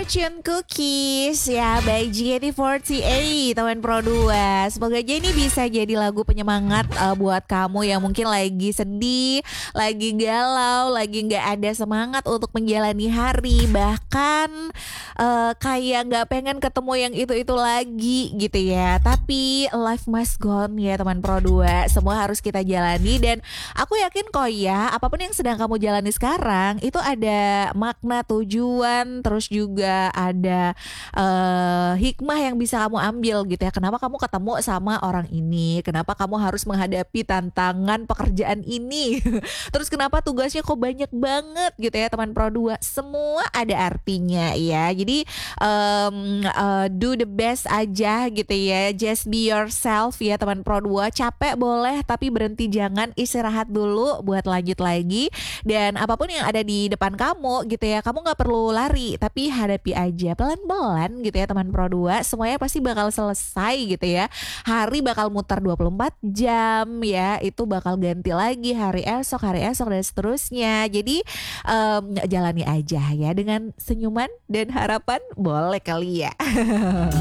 Fortune Cookies ya by JKT48 teman Pro 2. Semoga aja ini bisa jadi lagu penyemangat buat kamu yang mungkin lagi sedih, lagi galau, lagi nggak ada semangat untuk menjalani hari, bahkan kayak nggak pengen ketemu yang itu lagi gitu ya. Tapi life must go on ya teman Pro 2. Semua harus kita jalani dan aku yakin kok ya, apapun yang sedang kamu jalani sekarang itu ada makna, tujuan, terus juga ada hikmah yang bisa kamu ambil gitu ya. Kenapa kamu ketemu sama orang ini? Kenapa kamu harus menghadapi tantangan pekerjaan ini? Terus kenapa tugasnya kok banyak banget gitu ya teman Pro 2? Semua ada artinya ya. Jadi do the best aja gitu ya. Just be yourself ya teman Pro 2. Capek boleh tapi berhenti, jangan, istirahat dulu buat lanjut lagi. Dan apapun yang ada di depan kamu gitu ya, kamu gak perlu lari, tapi hadapi aja pelan-pelan gitu ya teman Pro 2. Semuanya pasti bakal selesai gitu ya. Hari bakal muter 24 jam ya. Itu bakal ganti lagi hari esok dan seterusnya. Jadi jalani aja ya dengan senyuman dan harapan, boleh kali ya.